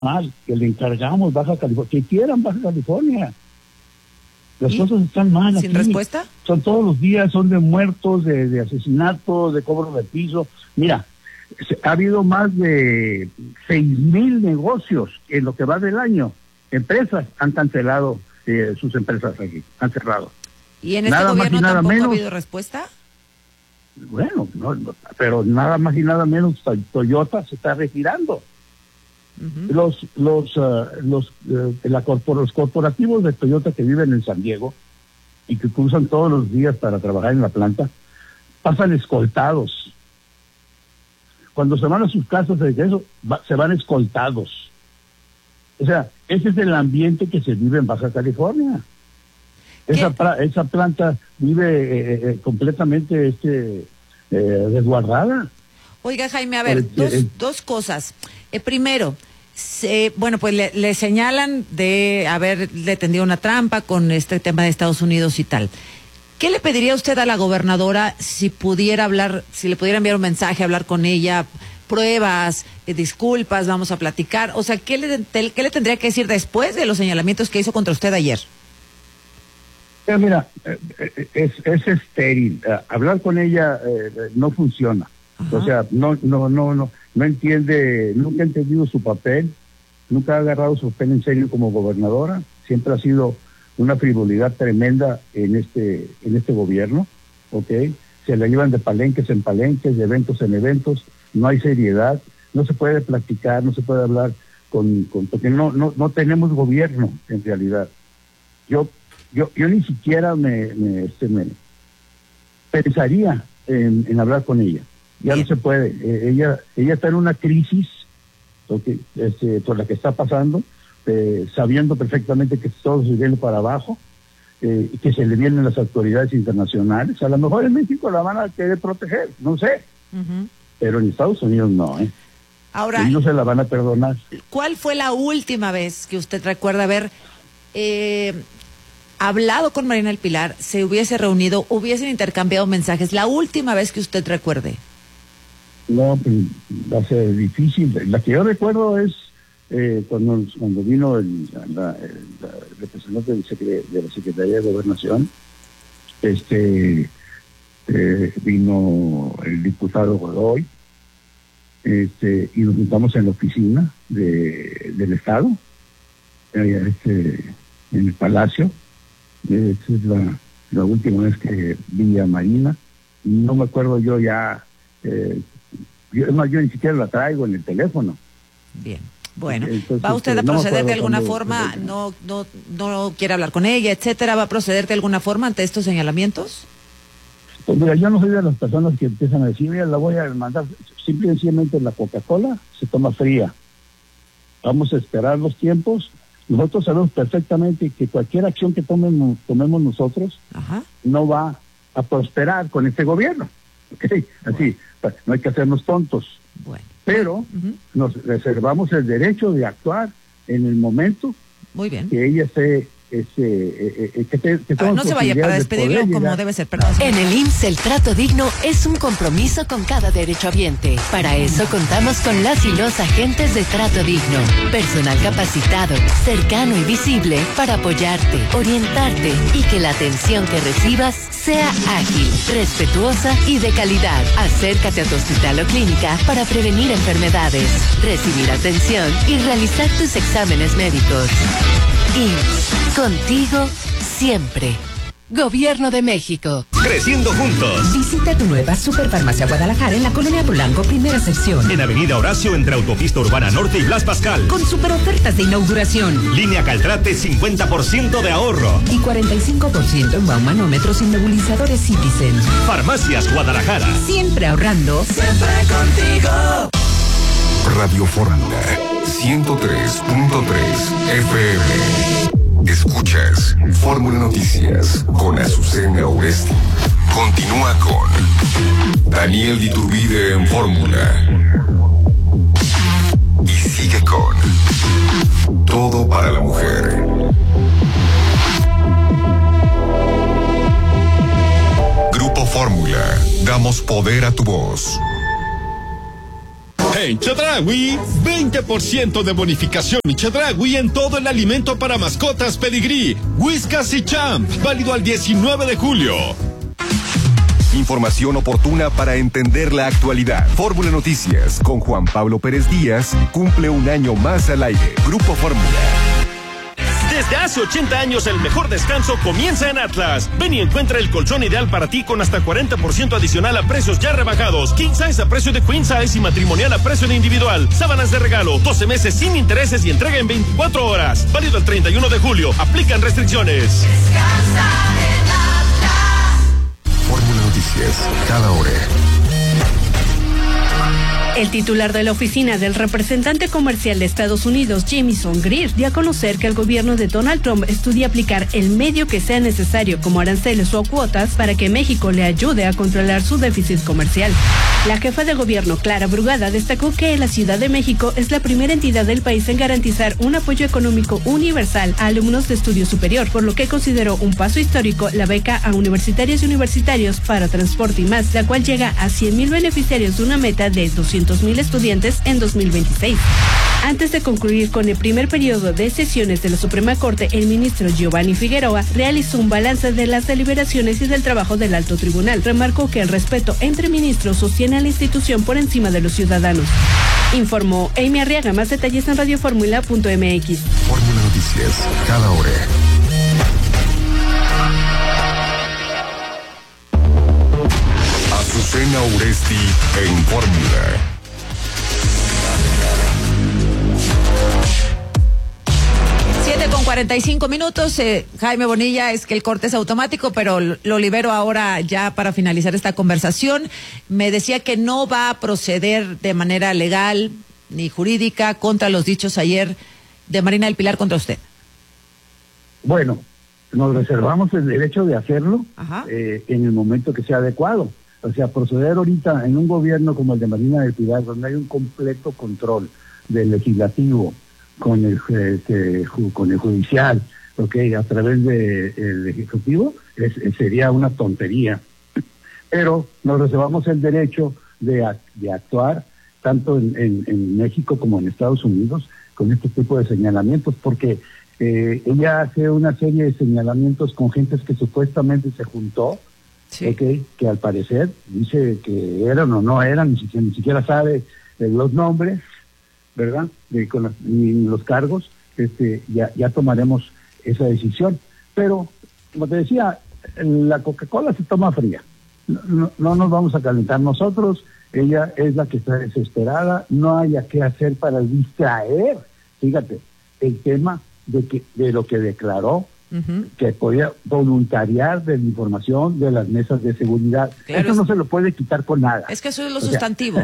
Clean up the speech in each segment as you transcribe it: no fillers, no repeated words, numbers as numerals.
mal, que le encargamos Baja California, que quieran Baja California. Las cosas están mal aquí. ¿Sin respuesta? Son todos los días, son de muertos, de asesinatos, de cobro de piso. Mira, ha habido más de 6,000 negocios en lo que va del año. Empresas han cancelado sus empresas aquí, han cerrado. ¿Y en este gobierno tampoco ha habido respuesta? Bueno, no, pero nada más y nada menos Toyota se está retirando. Uh-huh. Los corporativos de Toyota que viven en San Diego y que cruzan todos los días para trabajar en la planta, pasan escoltados. Cuando se van a sus casas de regreso, se van escoltados. O sea, ese es el ambiente que se vive en Baja California. Esa planta vive completamente resguardada. Oiga, Jaime, a ver, dos cosas. Primero, bueno, pues le señalan de haberle tendido una trampa con este tema de Estados Unidos y tal. ¿Qué le pediría usted a la gobernadora si pudiera hablar, si le pudiera enviar un mensaje, hablar con ella, pruebas, disculpas, vamos a platicar? O sea, ¿qué le tendría que decir después de los señalamientos que hizo contra usted ayer? Mira, es estéril. Hablar con ella no funciona. Ajá. O sea, no entiende, nunca ha entendido su papel, nunca ha agarrado su papel en serio como gobernadora. Siempre ha sido una frivolidad tremenda en este gobierno, ¿ok? Se la llevan de palenques en palenques, de eventos en eventos, no hay seriedad, no se puede platicar, no se puede hablar porque no tenemos gobierno en realidad. Yo ni siquiera me pensaría en hablar con ella. Ya no se puede. Ella está en una crisis por la que está pasando, sabiendo perfectamente que todo se viene para abajo, y que se le vienen las autoridades internacionales. A lo mejor en México la van a querer proteger, no sé. Uh-huh. Pero en Estados Unidos no, Ahora, ellos se la van a perdonar. ¿Cuál fue la última vez que usted recuerda haber hablado con Marina del Pilar, se hubiese reunido, hubiesen intercambiado mensajes? La última vez que usted recuerde. No, pues va a ser difícil. La que yo recuerdo es cuando vino el representante de la Secretaría de Gobernación, vino el diputado Godoy, y nos juntamos en la oficina del Estado, en el Palacio. Esa es la última vez que vi a Marina. No me acuerdo yo ya, yo ni siquiera la traigo en el teléfono. Bien, bueno. Entonces, ¿va usted a proceder de alguna forma? No quiere hablar con ella, etcétera. ¿Va a proceder de alguna forma ante estos señalamientos? Pues mira, yo no soy de las personas que empiezan a decir, mira, la voy a mandar. Simple y sencillamente la Coca-Cola se toma fría. Vamos a esperar los tiempos. Nosotros sabemos perfectamente que cualquier acción que tomemos nosotros, ajá, no va a prosperar con este gobierno. ¿Okay? Así, bueno, no hay que hacernos tontos. Bueno. Pero uh-huh, nos reservamos el derecho de actuar en el momento, muy bien, que ella esté no se vaya para despedirlo como debe ser. Perdón. En el IMSS el trato digno es un compromiso con cada derechohabiente. Para eso contamos con las y los agentes de trato digno. Personal capacitado, cercano y visible para apoyarte, orientarte y que la atención que recibas sea ágil, respetuosa y de calidad. Acércate a tu hospital o clínica para prevenir enfermedades, recibir atención y realizar tus exámenes médicos. IMSS, contigo siempre. Gobierno de México. Creciendo juntos. Visita tu nueva Superfarmacia Guadalajara en la Colonia Polanco, primera sección. En Avenida Horacio, entre Autopista Urbana Norte y Blas Pascal. Con super ofertas de inauguración. Línea Caltrate, 50% de ahorro. Y 45% en baumanómetros y nebulizadores Citizen. Farmacias Guadalajara. Siempre ahorrando. Siempre contigo. Radio Fórmula 103.3 FM. Escuchas Fórmula Noticias con Azucena Oresti. Continúa con Daniel Iturbide en Fórmula. Y sigue con Todo para la Mujer. Grupo Fórmula. Damos poder a tu voz. En Chedraui, 20% de bonificación y Chedraui en todo el alimento para mascotas Pedigrí, Whiskas y Champ, válido al 19 de julio. Información oportuna para entender la actualidad. Fórmula Noticias con Juan Pablo Pérez Díaz cumple un año más al aire. Grupo Fórmula. Desde hace 80 años el mejor descanso comienza en Atlas. Ven y encuentra el colchón ideal para ti con hasta 40% adicional a precios ya rebajados. King size a precio de queen size y matrimonial a precio de individual. Sábanas de regalo, 12 meses sin intereses y entrega en 24 horas. Válido el 31 de julio. Aplican restricciones. Descansa en Atlas. Fórmula Noticias, cada hora. El titular de la oficina del representante comercial de Estados Unidos, Jamieson Greer, dio a conocer que el gobierno de Donald Trump estudia aplicar el medio que sea necesario, como aranceles o cuotas, para que México le ayude a controlar su déficit comercial. La jefa de gobierno, Clara Brugada, destacó que la Ciudad de México es la primera entidad del país en garantizar un apoyo económico universal a alumnos de estudio superior, por lo que consideró un paso histórico la beca a universitarias y universitarios para transporte y más, la cual llega a 100,000 beneficiarios de una meta de 200,000 estudiantes en 2026. Antes de concluir con el primer periodo de sesiones de la Suprema Corte, el ministro Giovanni Figueroa realizó un balance de las deliberaciones y del trabajo del Alto Tribunal. Remarcó que el respeto entre ministros sostiene a la institución por encima de los ciudadanos. Informó Amy Arriaga. Más detalles en radioformula.mx. Fórmula Noticias, cada hora. Azucena Uresti en Fórmula. 7:45. Jaime Bonilla, es que el corte es automático, pero lo libero ahora ya para finalizar esta conversación. Me decía que no va a proceder de manera legal ni jurídica contra los dichos ayer de Marina del Pilar contra usted. Bueno, nos reservamos el derecho de hacerlo en el momento que sea adecuado. O sea, proceder ahorita en un gobierno como el de Marina del Pilar, donde hay un completo control del legislativo con el judicial, a través del ejecutivo, sería una tontería. Pero nos reservamos el derecho de actuar tanto en México como en Estados Unidos con este tipo de señalamientos, porque ella hace una serie de señalamientos con gentes que supuestamente se juntó, que al parecer dice que eran o no eran, ni siquiera sabe los nombres, ¿verdad? Ni los cargos. Ya tomaremos esa decisión. Pero, como te decía, la Coca-Cola se toma fría. No nos vamos a calentar nosotros. Ella es la que está desesperada. No haya qué hacer para distraer, fíjate, el tema de lo que declaró, que podía voluntariar de la información de las mesas de seguridad. Claro, eso no se lo puede quitar con nada. Es que eso es lo sustantivo.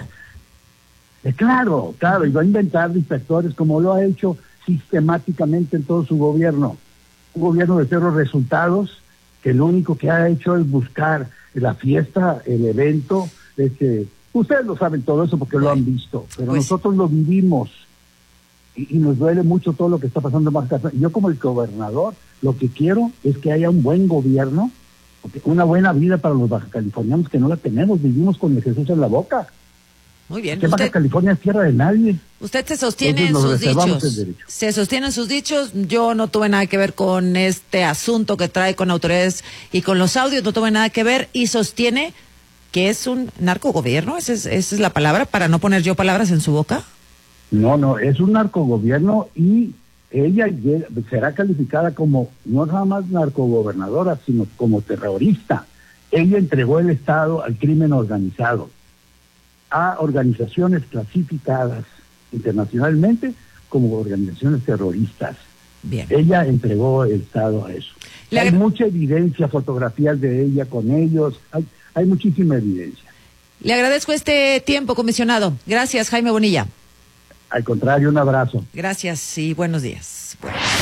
Claro, y va a inventar distractores como lo ha hecho sistemáticamente en todo su gobierno. Un gobierno de cero resultados, que lo único que ha hecho es buscar la fiesta, el evento. Ustedes lo saben todo eso porque lo han visto, pero nosotros lo vivimos y nos duele mucho todo lo que está pasando en Baja California. Yo como el gobernador, lo que quiero es que haya un buen gobierno, una buena vida para los bajacalifornianos que no la tenemos, vivimos con el Jesús en la boca. Muy bien. Que Baja California es tierra de nadie. Usted se sostiene en sus dichos. Se sostiene en sus dichos. Yo no tuve nada que ver con este asunto que trae con autoridades y con los audios, no tuve nada que ver, y sostiene que es un narcogobierno. Esa es la palabra, para no poner yo palabras en su boca. No, es un narcogobierno, y ella será calificada como no nada más narcogobernadora, sino como terrorista. Ella entregó el Estado al crimen organizado, a organizaciones clasificadas internacionalmente como organizaciones terroristas. Bien. Ella entregó el Estado a eso. Hay mucha evidencia, fotografías de ella con ellos, hay muchísima evidencia. Le agradezco este tiempo, comisionado. Gracias, Jaime Bonilla. Al contrario, un abrazo. Gracias y buenos días.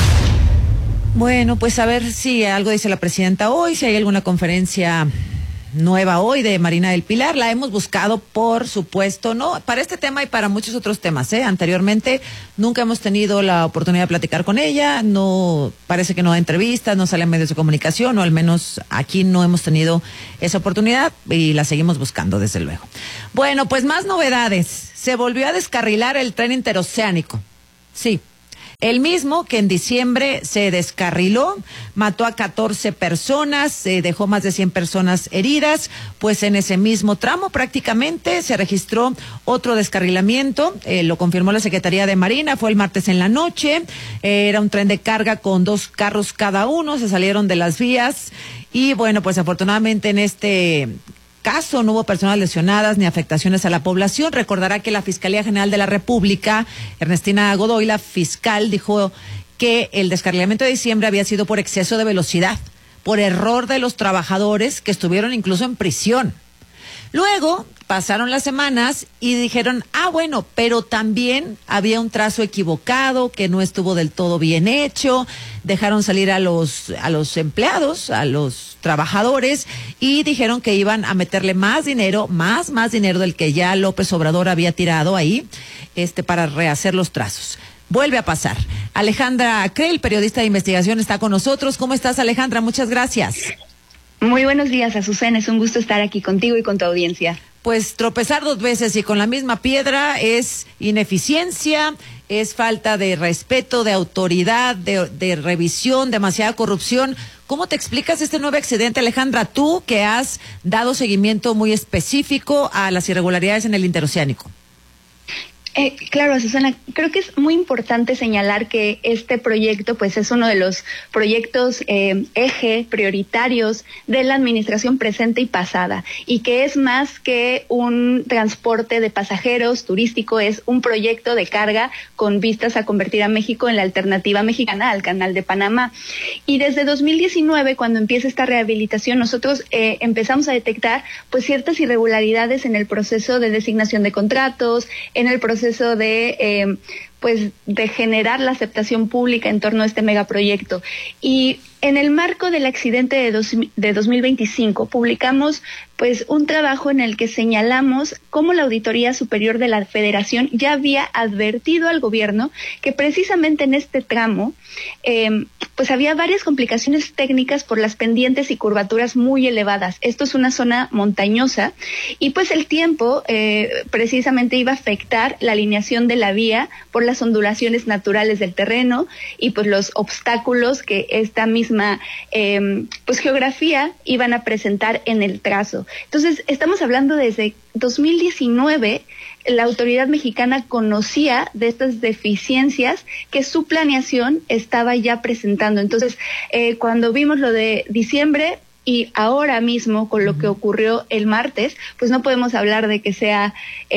Bueno, pues a ver si algo dice la presidenta hoy, si hay alguna conferencia nueva hoy de Marina del Pilar. La hemos buscado, por supuesto, ¿no? Para este tema y para muchos otros temas, Anteriormente nunca hemos tenido la oportunidad de platicar con ella, no, parece que no da entrevistas, no sale en medios de comunicación, o al menos aquí no hemos tenido esa oportunidad y la seguimos buscando, desde luego. Bueno, pues más novedades. se volvió a descarrilar el tren interoceánico. Sí. El mismo que en diciembre se descarriló, mató a 14 personas, dejó más de 100 personas heridas, pues en ese mismo tramo prácticamente se registró otro descarrilamiento, lo confirmó la Secretaría de Marina, fue el martes en la noche, era un tren de carga con 2 carros cada uno, se salieron de las vías y bueno, pues afortunadamente en este caso no hubo personas lesionadas ni afectaciones a la población. Recordará que la Fiscalía General de la República, Ernestina Godoy, la fiscal, dijo que el descarrilamiento de diciembre había sido por exceso de velocidad, por error de los trabajadores que estuvieron incluso en prisión. Luego pasaron las semanas y dijeron, bueno, pero también había un trazo equivocado que no estuvo del todo bien hecho, dejaron salir a los empleados, a los trabajadores y dijeron que iban a meterle más dinero, más dinero del que ya López Obrador había tirado ahí, para rehacer los trazos. Vuelve a pasar. Alejandra Creel, periodista de investigación, está con nosotros. ¿Cómo estás, Alejandra? Muchas gracias. Muy buenos días, Azucena. Es un gusto estar aquí contigo y con tu audiencia. Pues tropezar 2 veces y con la misma piedra es ineficiencia, es falta de respeto, de autoridad, de revisión, demasiada corrupción. ¿Cómo te explicas este nuevo accidente, Alejandra? Tú que has dado seguimiento muy específico a las irregularidades en el interoceánico. Claro, Susana, creo que es muy importante señalar que este proyecto pues es uno de los proyectos eje prioritarios de la administración presente y pasada y que es más que un transporte de pasajeros turístico, es un proyecto de carga con vistas a convertir a México en la alternativa mexicana al Canal de Panamá. Y desde 2019, cuando empieza esta rehabilitación, nosotros empezamos a detectar pues ciertas irregularidades en el proceso de designación de contratos, en el proceso de generar la aceptación pública en torno a este megaproyecto. Y en el marco del accidente de 2025 publicamos pues un trabajo en el que señalamos cómo la Auditoría Superior de la Federación ya había advertido al gobierno que precisamente en este tramo pues había varias complicaciones técnicas por las pendientes y curvaturas muy elevadas. Esto es una zona montañosa y pues el tiempo precisamente iba a afectar la alineación de la vía por las ondulaciones naturales del terreno y pues los obstáculos que esta misma geografía iban a presentar en el trazo. Entonces, estamos hablando desde 2019, la autoridad mexicana conocía de estas deficiencias que su planeación estaba ya presentando. Entonces, cuando vimos lo de diciembre y ahora mismo con lo que ocurrió el martes, pues no podemos hablar de que sea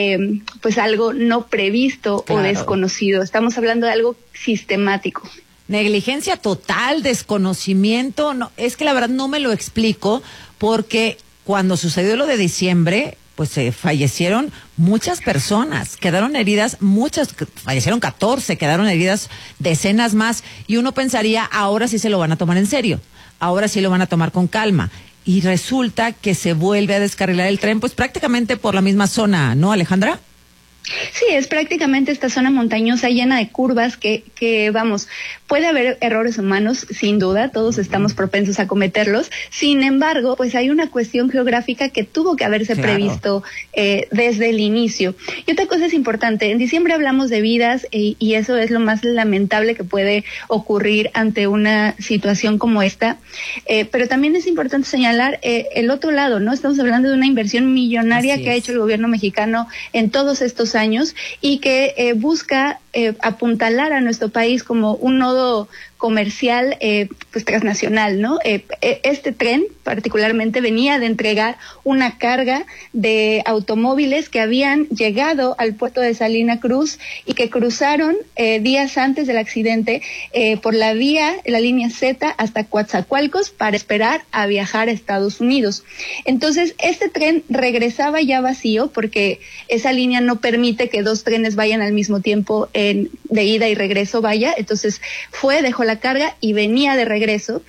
algo no previsto o desconocido. Estamos hablando de algo sistemático. Negligencia total, desconocimiento, no, es que la verdad no me lo explico porque cuando sucedió lo de diciembre, pues fallecieron muchas personas, quedaron heridas muchas, fallecieron 14, quedaron heridas decenas más y uno pensaría ahora sí se lo van a tomar en serio, ahora sí lo van a tomar con calma y resulta que se vuelve a descarrilar el tren pues prácticamente por la misma zona, ¿no, Alejandra? Sí, es prácticamente esta zona montañosa llena de curvas que puede haber errores humanos, sin duda, todos estamos propensos a cometerlos. Sin embargo, pues hay una cuestión geográfica que tuvo que haberse previsto desde el inicio. Y otra cosa es importante, en diciembre hablamos de vidas y eso es lo más lamentable que puede ocurrir ante una situación como esta. Pero también es importante señalar el otro lado, ¿no? Estamos hablando de una inversión millonaria que ha hecho el gobierno mexicano en todos estos años y que busca apuntalar a nuestro país como un nodo comercial transnacional, ¿no? Este tren particularmente venía de entregar una carga de automóviles que habían llegado al puerto de Salina Cruz y que cruzaron días antes del accidente por la línea Z hasta Coatzacoalcos para esperar a viajar a Estados Unidos. Entonces, este tren regresaba ya vacío porque esa línea no permite que 2 trenes vayan al mismo tiempo de ida y regreso, entonces dejó la carga y venía de regreso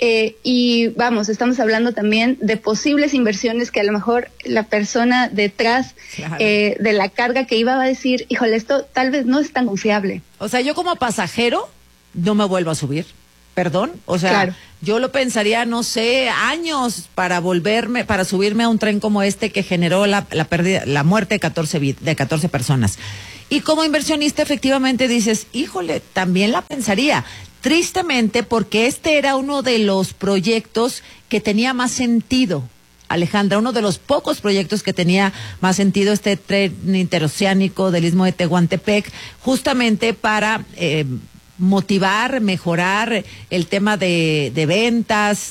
y estamos hablando también de posibles inversiones que a lo mejor la persona detrás de la carga que iba a decir, híjole, esto tal vez no es tan confiable. O sea, yo como pasajero no me vuelvo a subir, Perdón, o sea, claro. Yo lo pensaría, no sé, años para subirme a un tren como este que generó la pérdida, la muerte de 14 personas. Y como inversionista, efectivamente dices, híjole, también la pensaría. Tristemente, porque este era uno de los proyectos que tenía más sentido, Alejandra, uno de los pocos proyectos que tenía más sentido, este tren interoceánico del Istmo de Tehuantepec, justamente para motivar, mejorar el tema de ventas,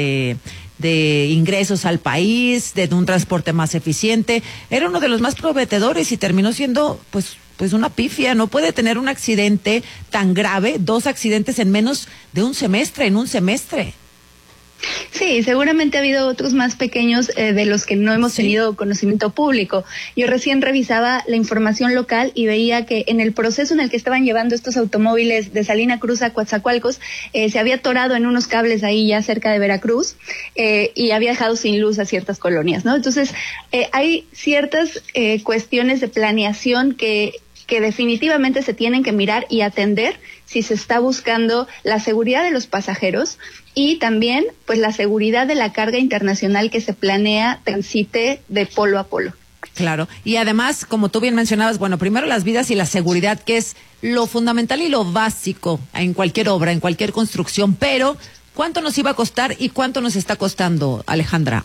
de ingresos al país, de un transporte más eficiente. Era uno de los más prometedores y terminó siendo, pues una pifia. No puede tener un accidente tan grave, 2 accidentes en menos de un semestre, en un semestre. Sí, seguramente ha habido otros más pequeños de los que no hemos tenido conocimiento público. Yo recién revisaba la información local y veía que en el proceso en el que estaban llevando estos automóviles de Salina Cruz a Coatzacoalcos, se había atorado en unos cables ahí ya cerca de Veracruz y había dejado sin luz a ciertas colonias, ¿no? Entonces, hay ciertas cuestiones de planeación que definitivamente se tienen que mirar y atender si se está buscando la seguridad de los pasajeros y también pues la seguridad de la carga internacional que se planea transite de polo a polo. Claro, y además, como tú bien mencionabas, bueno, primero las vidas y la seguridad, que es lo fundamental y lo básico en cualquier obra, en cualquier construcción, pero ¿cuánto nos iba a costar y cuánto nos está costando, Alejandra?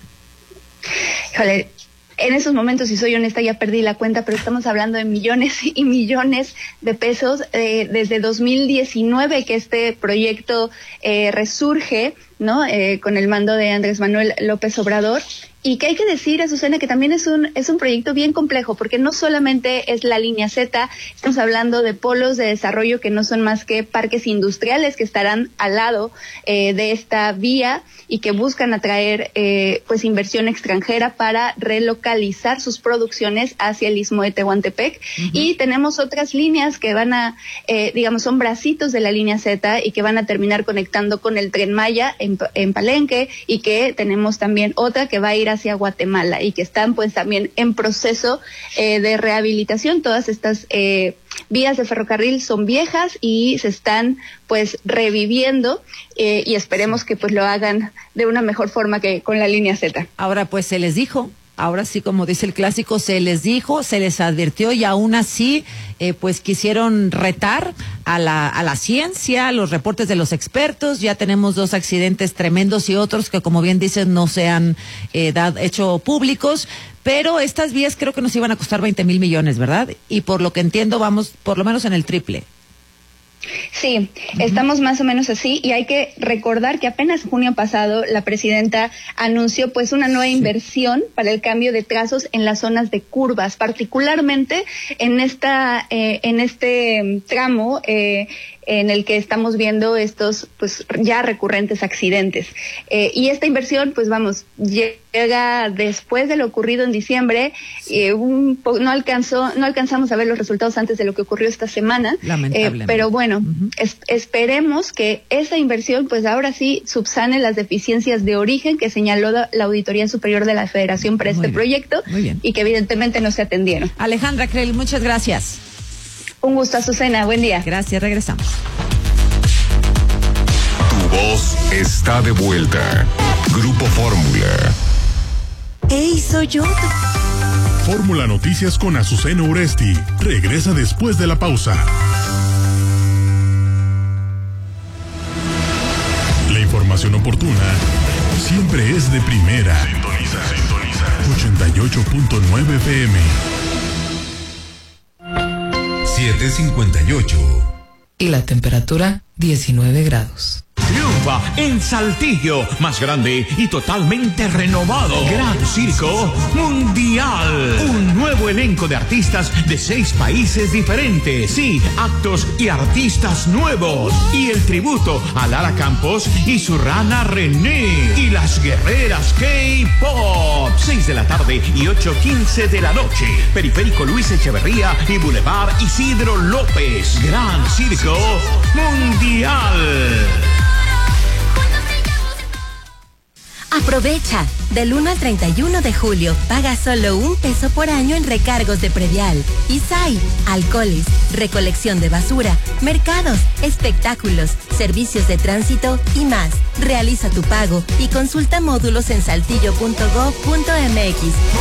Híjole, en esos momentos, si soy honesta, ya perdí la cuenta, pero estamos hablando de millones y millones de pesos. Desde 2019 que este proyecto resurge, ¿no? Con el mando de Andrés Manuel López Obrador. Y que hay que decir, Azucena, que también es un proyecto bien complejo, porque no solamente es la línea Z, estamos hablando de polos de desarrollo que no son más que parques industriales que estarán al lado de esta vía y que buscan atraer pues inversión extranjera para relocalizar sus producciones hacia el Istmo de Tehuantepec. Uh-huh. Y tenemos otras líneas que van a, digamos, son bracitos de la línea Z y que van a terminar conectando con el Tren Maya en Palenque, y que tenemos también otra que va a ir hacia Guatemala y que están pues también en proceso de rehabilitación. Todas estas vías de ferrocarril son viejas y se están pues reviviendo y esperemos que pues lo hagan de una mejor forma que con la línea Z. Ahora pues se les dijo, ahora sí, como dice el clásico, se les dijo, se les advirtió y aún así pues quisieron retar a la ciencia, a los reportes de los expertos. Ya tenemos 2 accidentes tremendos y otros que, como bien dicen, no se han hecho públicos, pero estas vías creo que nos iban a costar 20,000 millones, ¿verdad? Y por lo que entiendo vamos por lo menos en el triple. Sí, estamos más o menos así, y hay que recordar que apenas junio pasado la presidenta anunció pues una nueva inversión para el cambio de trazos en las zonas de curvas, particularmente en este tramo en el que estamos viendo estos pues ya recurrentes accidentes. Y esta inversión pues llega después de lo ocurrido en diciembre. No alcanzamos a ver los resultados antes de lo que ocurrió esta semana. Pero bueno, esperemos que esa inversión pues ahora sí subsane las deficiencias de origen que señaló la Auditoría Superior de la Federación para este proyecto y que evidentemente no se atendieron. Alejandra Creel, muchas gracias. Un gusto, Azucena. Buen día. Gracias, regresamos. Tu voz está de vuelta. Grupo Fórmula. ¡Ey, soy yo! Fórmula Noticias con Azucena Uresti. Regresa después de la pausa. La información oportuna siempre es de primera. Sintoniza. 88.9 FM. 7:58. Y la temperatura 19 grados. Triunfa en Saltillo, más grande y totalmente renovado. Gran Circo Mundial. Un nuevo elenco de artistas de 6 países diferentes. Sí, actos y artistas nuevos. Y el tributo a Lara Campos y su rana René. Y las guerreras K-Pop. 6 de la tarde y 8:15 de la noche. Periférico Luis Echeverría y Boulevard Isidro López. Gran Circo Mundial. Aprovecha. Del 1 al 31 de julio, paga solo $1 por año en recargos de predial. ISAI, alcoholes, recolección de basura, mercados, espectáculos, servicios de tránsito y más. Realiza tu pago y consulta módulos en saltillo.gov.mx.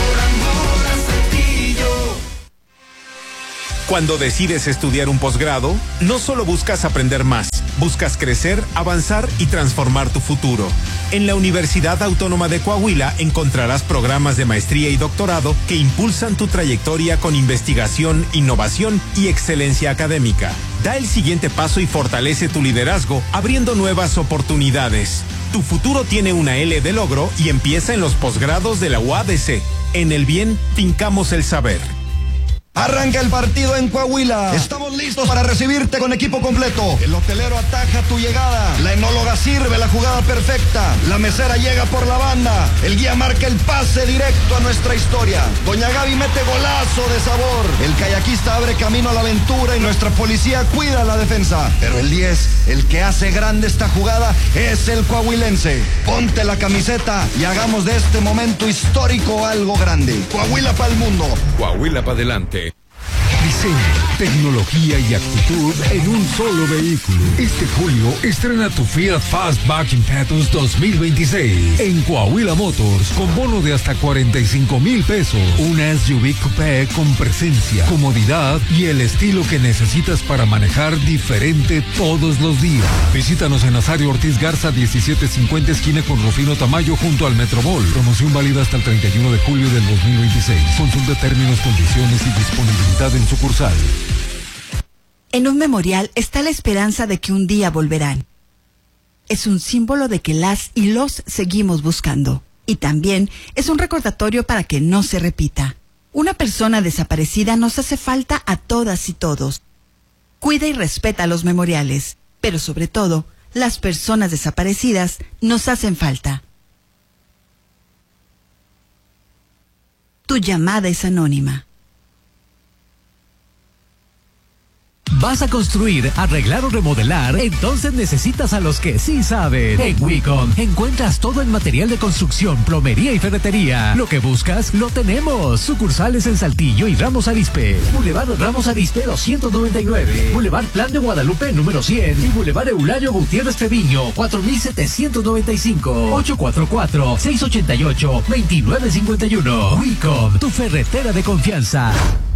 Cuando decides estudiar un posgrado, no solo buscas aprender más, buscas crecer, avanzar y transformar tu futuro. En la Universidad Autónoma de Coahuila encontrarás programas de maestría y doctorado que impulsan tu trayectoria con investigación, innovación y excelencia académica. Da el siguiente paso y fortalece tu liderazgo, abriendo nuevas oportunidades. Tu futuro tiene una L de logro y empieza en los posgrados de la UADC. En el bien, fincamos el saber. Arranca el partido en Coahuila. Estamos listos para recibirte con equipo completo. El hotelero ataja tu llegada. La enóloga sirve la jugada perfecta. La mesera llega por la banda. El guía marca el pase directo a nuestra historia. Doña Gaby mete golazo de sabor. El kayakista abre camino a la aventura y nuestra policía cuida la defensa. Pero el 10, el que hace grande esta jugada, es el coahuilense. Ponte la camiseta y hagamos de este momento histórico algo grande. Coahuila para el mundo. Coahuila para adelante. Diseño, tecnología y actitud en un solo vehículo. Este julio estrena tu Fiat Fastback Impetus 2026 en Coahuila Motors con bono de hasta 45,000 pesos. Una SUV coupé con presencia, comodidad y el estilo que necesitas para manejar diferente todos los días. Visítanos en Nazario Ortiz Garza 1750 esquina con Rufino Tamayo junto al Metromall. Promoción válida hasta el 31 de julio del 2026. Consulta términos, condiciones y disponibilidad en sucursal. En un memorial está la esperanza de que un día volverán. Es un símbolo de que las y los seguimos buscando. Y también es un recordatorio para que no se repita. Una persona desaparecida nos hace falta a todas y todos. Cuida y respeta los memoriales, pero sobre todo, las personas desaparecidas nos hacen falta. Tu llamada es anónima. ¿Vas a construir, arreglar o remodelar? Entonces necesitas a los que sí saben. En Wicom encuentras todo el material de construcción, plomería y ferretería. Lo que buscas, lo tenemos. Sucursales en Saltillo y Ramos Arizpe. Boulevard Ramos Arizpe 299. Boulevard Plan de Guadalupe número 100. Y Boulevard Eulario Gutiérrez Treviño 4795. 844-688-2951. Wicom, tu ferretera de confianza.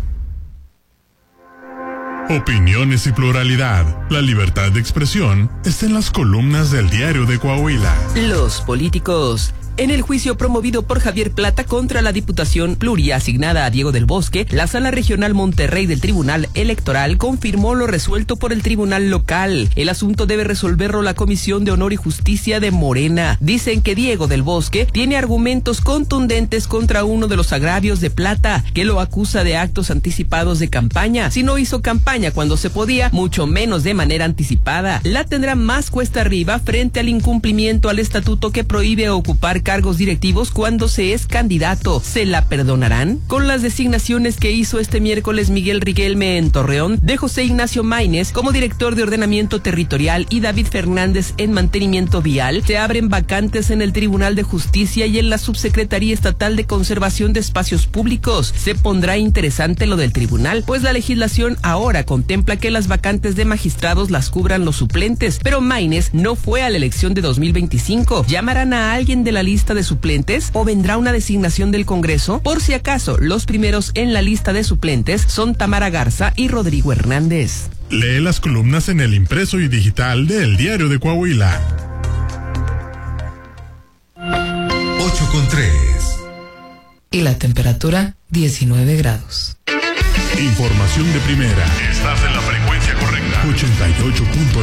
Opiniones y pluralidad. La libertad de expresión está en las columnas del Diario de Coahuila. Los políticos. En el juicio promovido por Javier Plata contra la Diputación Pluriasignada a Diego del Bosque, la Sala Regional Monterrey del Tribunal Electoral confirmó lo resuelto por el Tribunal Local. El asunto debe resolverlo la Comisión de Honor y Justicia de Morena. Dicen que Diego del Bosque tiene argumentos contundentes contra uno de los agravios de Plata, que lo acusa de actos anticipados de campaña. Si no hizo campaña cuando se podía, mucho menos de manera anticipada. La tendrá más cuesta arriba frente al incumplimiento al estatuto que prohíbe ocupar cargos directivos cuando se es candidato. ¿Se la perdonarán? Con las designaciones que hizo este miércoles Miguel Riquelme en Torreón, de José Ignacio Maínez como director de ordenamiento territorial y David Fernández en mantenimiento vial, se abren vacantes en el Tribunal de Justicia y en la Subsecretaría Estatal de Conservación de Espacios Públicos. Se pondrá interesante lo del tribunal, pues la legislación ahora contempla que las vacantes de magistrados las cubran los suplentes, pero Maínez no fue a la elección de 2025. ¿Llamarán a alguien de la lista de suplentes o vendrá una designación del Congreso? Por si acaso, los primeros en la lista de suplentes son Tamara Garza y Rodrigo Hernández. Lee las columnas en el impreso y digital de El Diario de Coahuila. 8:3. Y la temperatura, 19 grados. Información de primera. Estás en la frecuencia correcta. 88.9.